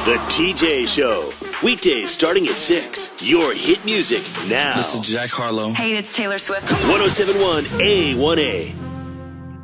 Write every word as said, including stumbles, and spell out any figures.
The T J Show. Weekdays starting at six. Your hit music now. This is Jack Harlow. Hey, it's Taylor Swift. one oh seven point one A one A.